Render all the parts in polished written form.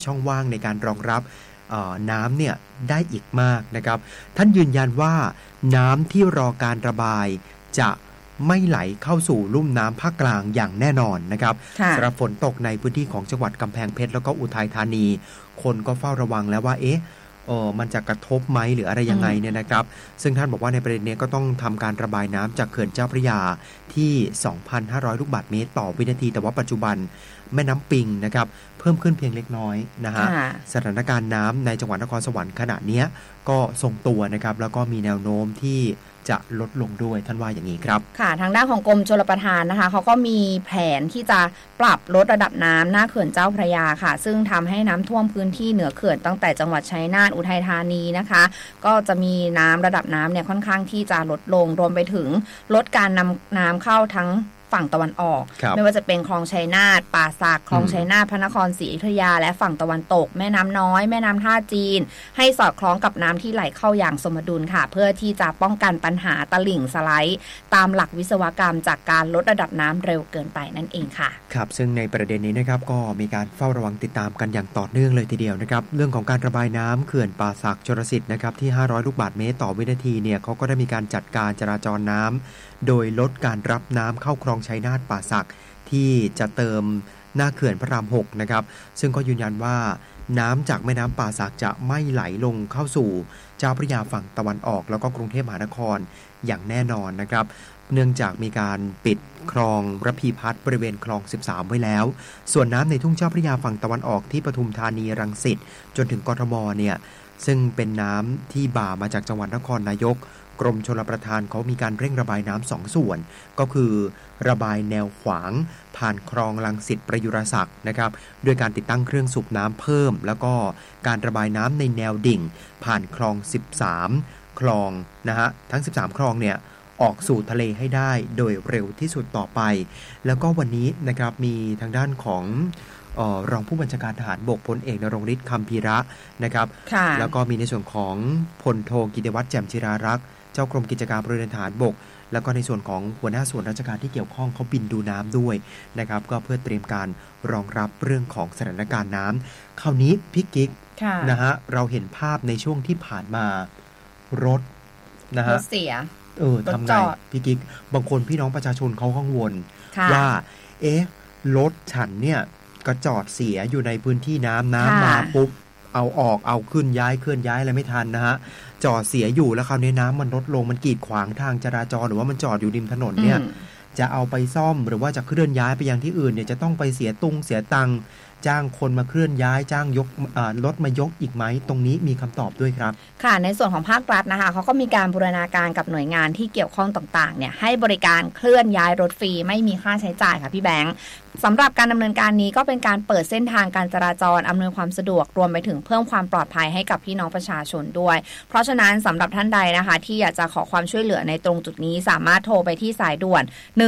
ช่องว่างในการรองรับน้ำเนี่ยได้อีกมากนะครับท่านยืนยันว่าน้ำที่รอการระบายจะไม่ไหลเข้าสู่ลุ่มน้ำภาคกลางอย่างแน่นอนนะครับสำหรับฝนตกในพื้นที่ของจังหวัดกำแพงเพชรแล้วก็อุทัยธานีคนก็เฝ้าระวังแล้วว่ามันจะกระทบไหมหรืออะไรยังไงเนี่ยนะครับซึ่งท่านบอกว่าในประเด็นนี้ก็ต้องทำการระบายน้ำจากเขื่อนเจ้าพระยาที่ 2,500 ลูกบาศก์เมตรต่อวินาทีแต่ว่าปัจจุบันแม่น้ำปิงนะครับเพิ่มขึ้นเพียงเล็กน้อยนะฮะสถานการณ์น้ำในจังหวัดนครสวรรค์ขณะนี้ก็ทรงตัวนะครับแล้วก็มีแนวโน้มที่จะลดลงด้วยท่านว่าอย่างนี้ครับค่ะทางด้านของกรมชลประทานนะคะเขาก็มีแผนที่จะปรับลดระดับน้ำหน้าเขื่อนเจ้าพระยาค่ะซึ่งทำให้น้ำท่วมพื้นที่เหนือเขื่อนตั้งแต่จังหวัดชัยนาทอุทัยธานีนะคะก็จะมีน้ำระดับน้ำเนี่ยค่อนข้างที่จะลดลงรวมไปถึงลดการนำน้ำเข้าทั้งฝั่งตะวันออกไม่ว่าจะเป็นคลองชัยนาทป่าสักคลองชัยนาทพระนครศรีอยุธยาและฝั่งตะวันตกแม่น้ำน้อยแม่น้ำท่าจีนให้สอดคล้องกับน้ำที่ไหลเข้าอย่างสมดุลค่ะเพื่อที่จะป้องกันปัญหาตลิ่งสไลด์ตามหลักวิศวกรรมจากการลดระดับน้ำเร็วเกินไปนั่นเองค่ะครับซึ่งในประเด็นนี้นะครับก็มีการเฝ้าระวังติดตามกันอย่างต่อเนื่องเลยทีเดียวนะครับเรื่องของการระบายน้ำเขื่อนป่าสักชลสิทธิ์นะครับที่500ลูกบาศก์เมตรต่อวินาทีเนี่ยเขาก็ได้มีการจัดการจราจรน้ำโดยลดการรับน้ำเข้าคลองชัยนาทป่าสักที่จะเติมหน้าเขื่อนพระราม6นะครับซึ่งก็ยืนยันว่าน้ำจากแม่น้ำป่าสักจะไม่ไหลลงเข้าสู่เจ้าพระยาฝั่งตะวันออกแล้วก็กรุงเทพมหานครอย่างแน่นอนนะครับเนื่องจากมีการปิดคลองระพีพัฒน์บริเวณคลอง13ไว้แล้วส่วนน้ำในทุ่งเจ้าพระยาฝั่งตะวันออกที่ปทุมธานีรังสิตจนถึงกทมเนี่ยซึ่งเป็นน้ำที่บ่ามาจากจังหวัดนครนายกกรมชลประทานเขามีการเร่งระบายน้ำ2ส่วนก็คือระบายแนวขวางผ่านคลองรังสิตประยุรศักดิ์นะครับด้วยการติดตั้งเครื่องสูบน้ำเพิ่มแล้วก็การระบายน้ำในแนวดิ่งผ่านคลอง13คลองนะฮะทั้ง13คลองเนี่ยออกสู่ทะเลให้ได้โดยเร็วที่สุดต่อไปแล้วก็วันนี้นะครับมีทางด้านของรองผู้บัญชาการทหารบกพลเอกนรงค์ฤทธิ์คัมภีระนะครับแล้วก็มีในส่วนของพลโทกิติวัฒน์แจ่มจิรารักษ์เจ้ากรมกิจการพลเรือนทหารบกแล้วก็ในส่วนของหัวหน้าส่วนราชการที่เกี่ยวข้องเขาบินดูน้ำด้วยนะครับก็เพื่อเตรียมการรองรับเรื่องของสถานการณ์น้ำคราวนี้พี่กิ๊กนะฮะเราเห็นภาพในช่วงที่ผ่านมารถนะฮะรถเสียทำไงพี่กิ๊กบางคนพี่น้องประชาชนเขากังวลว่ารถฉันเนี่ยก็จอดเสียอยู่ในพื้นที่น้ำมาปุ๊บเอาออกเอาขึ้นย้ายเคลื่อนย้ายอะไรไม่ทันนะฮะจอดเสียอยู่แล้วคราวนี้น้ำมันลดลงมันกีดขวางทางจราจรหรือว่ามันจอดอยู่ริมถนนเนี่ยจะเอาไปซ่อมหรือว่าจะเคลื่อนย้ายไปยังที่อื่นเนี่ยจะต้องไปเสียตังค์จ้างคนมาเคลื่อนย้ายจ้างยกรถมายกอีกไหมตรงนี้มีคำตอบด้วยครับค่ะในส่วนของภาครัฐนะคะเขาก็มีการบูรณาการกับหน่วยงานที่เกี่ยวข้องต่างๆเนี่ยให้บริการเคลื่อนย้ายรถฟรีไม่มีค่าใช้จ่ายค่ะพี่แบงค์สำหรับการดำเนินการนี้ก็เป็นการเปิดเส้นทางการจราจรอำนวยความสะดวกรวมไปถึงเพิ่มความปลอดภัยให้กับพี่น้องประชาชนด้วยเพราะฉะนั้นสำหรับท่านใดนะคะที่อยากจะขอความช่วยเหลือในตรงจุดนี้สามารถโทรไปที่สายด่วน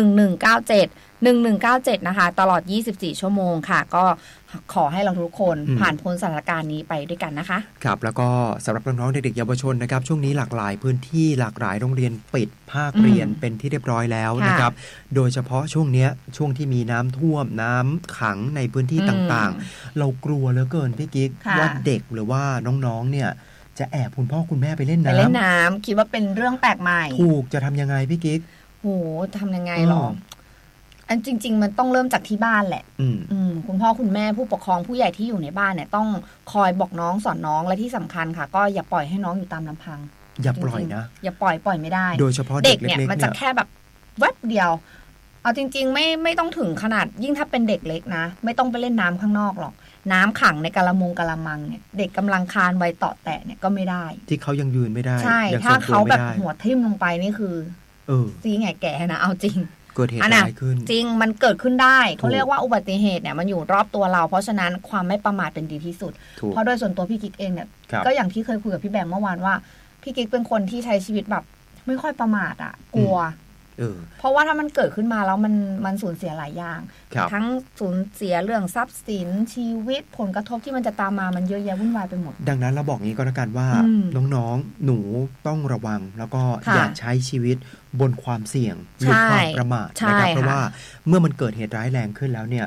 1197นะคะตลอด24ชั่วโมงค่ะก็ขอให้เราทุกคนผ่านพ้นสถานการณ์นี้ไปด้วยกันนะคะครับแล้วก็สำหรับน้องๆเด็กๆเยาวชนนะครับช่วงนี้หลากหลายพื้นที่หลากหลายโรงเรียนปิดภาคเรียนเป็นที่เรียบร้อยแล้วนะครับโดยเฉพาะช่วงที่มีน้ำท่วมน้ำขังในพื้นที่ต่างๆเรากลัวเหลือเกินพี่กิ๊กว่าเด็กหรือว่าน้องๆเนี่ยจะแอบคุณพ่อคุณแม่ไปเล่นน้ำคิดว่าเป็นเรื่องแปลกใหม่ถูกจะทำยังไงพี่กิ๊กโหทำยังไงหรออันจริงๆมันต้องเริ่มจากที่บ้านแหละคุณพ่อคุณแม่ผู้ปกครองผู้ใหญ่ที่อยู่ในบ้านเนี่ยต้องคอยบอกน้องสอนน้องและที่สำคัญค่ะก็อย่าปล่อยให้น้องอยู่ตามลำพังอย่าปล่อยนะอย่าปล่อยไม่ได้โดยเฉพาะเด็กเนี่ยมันจะแค่แบบแวบเดียวเอาจริงๆไม่ต้องถึงขนาดยิ่งถ้าเป็นเด็กเล็กนะไม่ต้องไปเล่นน้ำข้างนอกหรอกน้ำขังในกะละมังเนี่ยเด็กกำลังคลานวัยเตาะแตะเนี่ยก็ไม่ได้ที่เขายังยืนไม่ได้ใช่ถ้าเขาแบบหัวทิ่มลงไปนี่คือซีไงแก่นะเอาจริงเกิดเหตุร้ายขึ้นจริงมันเกิดขึ้นได้เขาเรียกว่าอุบัติเหตุเนี่ยมันอยู่รอบตัวเราเพราะฉะนั้นความไม่ประมาทเป็นดีที่สุดเพราะโดยส่วนตัวพี่กิ๊กเองเนี่ยก็อย่างที่เคยคุยกับพี่แบงค์เมื่อวานว่าพี่กิ๊กเป็นคนที่ใช้ชีวิตแบบไม่ค่อยประมาทอ่ะกลัวเพราะว่าถ้ามันเกิดขึ้นมาแล้วมันสูญเสียหลายอย่างทั้งสูญเสียเรื่องทรัพย์สินชีวิตผลกระทบที่มันจะตามมามันเยอะแยะวุ่นวายไปหมดดังนั้นเราบอกงี้ก็แล้วกันว่าน้องๆหนูต้องระวังแล้วก็อย่าใช้ชีวิตบนความเสี่ยงหรือความประมาทนะครับเพราะว่าเมื่อมันเกิดเหตุร้ายแรงขึ้นแล้วเนี่ย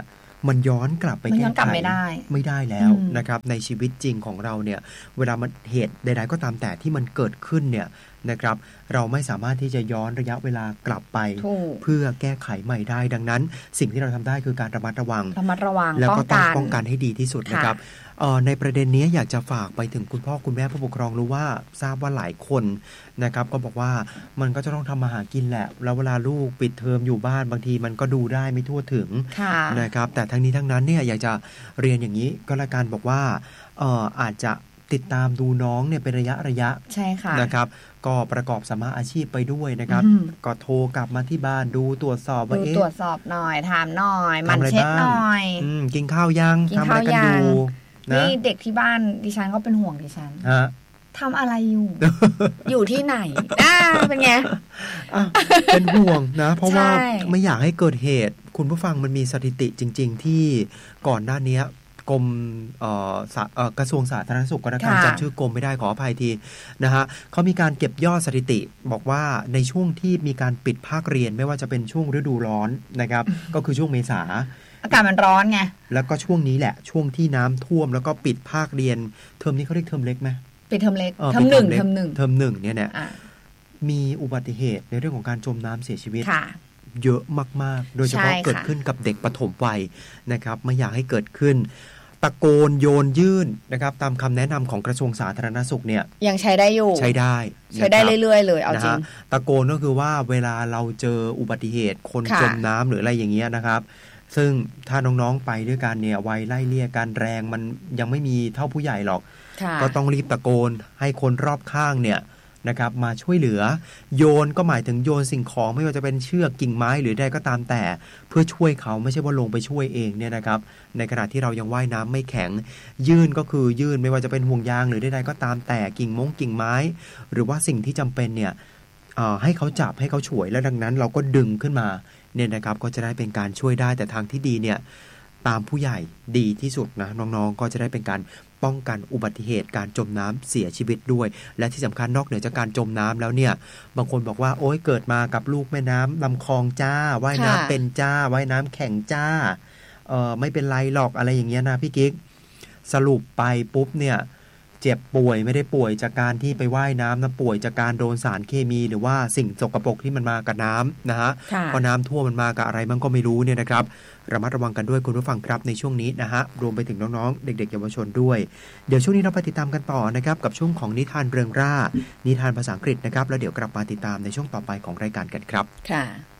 มันย้อนกลับไปแก้ไขไม่ได้แล้วนะครับในชีวิตจริงของเราเนี่ยเวลามันเหตุใดๆก็ตามแต่ที่มันเกิดขึ้นเนี่ยนะครับเราไม่สามารถที่จะย้อนระยะเวลากลับไปเพื่อแก้ไขใหม่ได้ดังนั้นสิ่งที่เราทำได้คือการระมัดระวังแล้วก็ต้องป้องกันให้ดีที่สุดนะครับในประเด็นนี้อยากจะฝากไปถึงคุณพ่อคุณแม่ผู้ปกครองรู้ว่าทราบว่าหลายคนนะครับก็บอกว่ามันก็จะต้องทำมาหากินแหละแล้วเวลาลูกปิดเทอมอยู่บ้านบางทีมันก็ดูได้ไม่ทั่วถึงนะครับแต่ทั้งนี้ทั้งนั้นเนี่ยอยากจะเรียนอย่างนี้ก็แล้วกันบอกว่าอาจจะติดตามดูน้องเนี่ยเป็นระยะใช่ค่ะนะครับก็ประกอบสัมมาอาชีพไปด้วยนะครับก็โทรกลับมาที่บ้านดูตรวจสอบว่าตรวจสอบหน่อยถามหน่อยมันเช็คหน่อยกินข้าวยังทำอะไรกันอยู่นี่เด็กที่บ้านดิฉันก็เป็นห่วงดิฉันทำอะไรอยู่ อยู่ที่ไหนเป็นไงเป็นห่วงนะเพราะว่าไม่อยากให้เกิดเหตุคุณผู้ฟังมันมีสถิติจริงๆที่ก่อนหน้านี้กรมกระทรวงสาธารณสุขก็แล้วกันจำชื่อกรมไม่ได้ขออภัยทีนะฮะเขามีการเก็บยอดสถิติบอกว่าในช่วงที่มีการปิดภาคเรียนไม่ว่าจะเป็นช่วงฤดูร้อนนะครับก็คือช่วงเมษาอากาศมันร้อนไงแล้วก็ช่วงนี้แหละช่วงที่น้ำท่วมแล้วก็ปิดภาคเรียนเทอมนี้เขาเรียกเทอมเล็กไหมปิดเทอมเล็กเทอมหนึ่งเนี่ยมีอุบัติเหตุในเรื่องของการจมน้ำเสียชีวิตเยอะมากๆโดยเฉพาะเกิดขึ้นกับเด็กปฐมวัยนะครับไม่อยากให้เกิดขึ้นตะโกนโยนยื่นนะครับตามคำแนะนำของกระทรวงสาธารณสุขเนี่ยยังใช้ได้อยู่ใช้ได้เรื่อยๆเลยเอาจริงตะโกนก็คือว่าเวลาเราเจออุบัติเหตุคนจมน้ำหรืออะไรอย่างเงี้ยนะครับซึ่งถ้าน้องๆไปด้วยกันเนี่ยวัยไล่เลี่ยกันแรงมันยังไม่มีเท่าผู้ใหญ่หรอกก็ต้องรีบตะโกนให้คนรอบข้างเนี่ยนะครับมาช่วยเหลือโยนก็หมายถึงโยนสิ่งของไม่ว่าจะเป็นเชือกกิ่งไม้หรือใดก็ตามแต่เพื่อช่วยเขาไม่ใช่ว่าลงไปช่วยเองเนี่ยนะครับในขณะที่เรายังว่ายน้ำไม่แข็งยื่นก็คือยื่นไม่ว่าจะเป็นห่วงยางหรือใดๆก็ตามแต่กิ่งไม้หรือว่าสิ่งที่จำเป็นเนี่ยให้เขาจับให้เขาช่วยแล้วดังนั้นเราก็ดึงขึ้นมาเนี่ยนะครับก็จะได้เป็นการช่วยได้แต่ทางที่ดีเนี่ยตามผู้ใหญ่ดีที่สุดนะน้องๆก็จะได้เป็นการป้องกันอุบัติเหตุการจมน้ำเสียชีวิตด้วยและที่สำคัญนอกเหนือจากการจมน้ำแล้วเนี่ยบางคนบอกว่าโอ๊ยเกิดมากับลูกแม่น้ำลำคลองจ้าว่ายน้ำเป็นจ้าว่ายน้ำแข็งจ้าไม่เป็นไรหรอกอะไรอย่างเงี้ยนะพี่กิ๊กสรุปไปปุ๊บเนี่ยเจ็บป่วยไม่ได้ป่วยจากการที่ไปว่ายน้ำนะป่วยจากการโดนสารเคมีหรือว่าสิ่งสกปรกที่มันมากับน้ำนะฮะพอน้ำท่วมมันมากับอะไรมันก็ไม่รู้เนี่ยนะครับระมัดระวังกันด้วยคุณผู้ฟังครับในช่วงนี้นะฮะรวมไปถึงน้องๆเด็กๆเยาวชนด้วยเดี๋ยวช่วงนี้เราไปติดตามกันต่อนะครับกับช่วงของนิทานเริงร่านิทานภาษาอังกฤษนะครับแล้วเดี๋ยวกลับมาติดตามในช่วงต่อไปของรายการกันครับค่ะ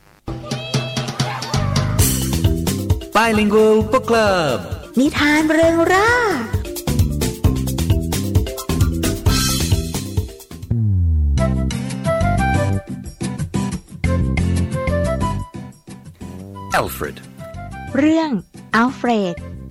Bilingual Book Club นิทานเริงร่า Alfred เรื่องอัลเฟรด